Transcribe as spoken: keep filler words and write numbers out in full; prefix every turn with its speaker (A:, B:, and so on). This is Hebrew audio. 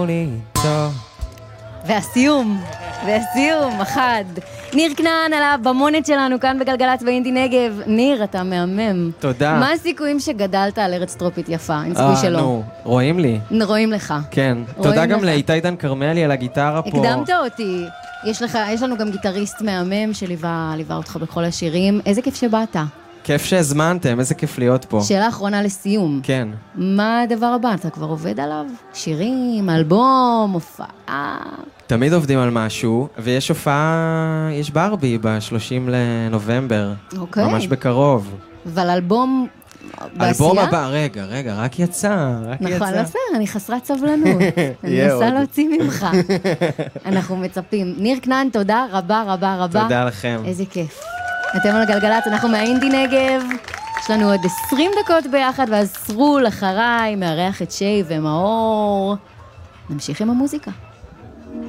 A: אמור לי איתו.
B: והסיום, והסיום, אחד. ניר כנען על הבמונת שלנו כאן בגלגלצ באינדי נגב. ניר, אתה מהמם.
A: תודה.
B: מה הסיכויים שגדלת על ארץ טרופית יפה? אין סיכוי שלא.
A: נו, רואים לי.
B: רואים לך.
A: כן. תודה גם לאיתי דן קרמלי על הגיטרה פה.
B: הקדמת אותי. יש לך, יש לנו גם גיטריסט מהמם שליווה ליווה אותך בכל השירים. איזה כיף שבאת.
A: כיף שהזמנתם, איזה כיף להיות פה.
B: שאלה אחרונה לסיום.
A: כן.
B: מה הדבר הבא? אתה כבר עובד עליו? שירים, אלבום, הופעה?
A: תמיד עובדים על משהו, ויש הופעה, יש ברבי ב-שלושים לנובמבר.
B: אוקיי.
A: ממש בקרוב.
B: אבל אלבום בעשייה?
A: אלבום הבא, רגע, רגע, רק יצא, רק יצא.
B: נכון, בסדר, אני חסרת סבלנות. אני מנסה להוציא ממך. אנחנו מצפים. ניר כנען, תודה רבה רבה רבה.
A: תודה לכם.
B: איזה כיף. אתם על הגלגלצ, אנחנו מהאינדי נגב. יש לנו עוד עשרים דקות ביחד, ואז סרול אחריי, מארח את שי ומאור. נמשיך עם המוזיקה.